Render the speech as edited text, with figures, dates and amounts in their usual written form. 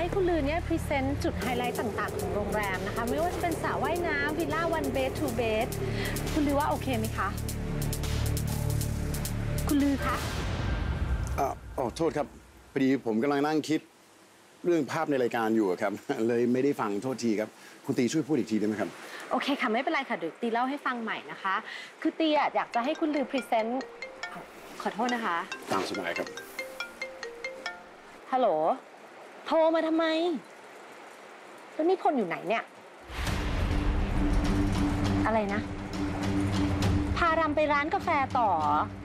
คุณลือเนี่ยพรีเซนต์จุดไฮไลท์ต่างๆของโรงแรมนะคะไม่ว่าจะเป็นสระว่ายน้ำวิลล่าวันเบดทูเบดคุณลือว่าโอเคไหมคะคุณลือคะโทษครับพอดีผมกำลังนั่งคิดเรื่องภาพในรายการอยู่ครับ เลยไม่ได้ฟังโทษทีครับคุณตีช่วยพูดอีกทีได้ไหมครับโอเคค่ะไม่เป็นไรค่ะเดี๋ยวตีเล่าให้ฟังใหม่นะคะคือตีอยากจะให้คุณลือพรีเซนต์ขอโทษนะคะตามสบายครับฮัลโหลโทรมาทำไมแล้วนี่พลอยู่ไหนเนี่ยอะไรนะพารำไปร้านกาแฟต่อ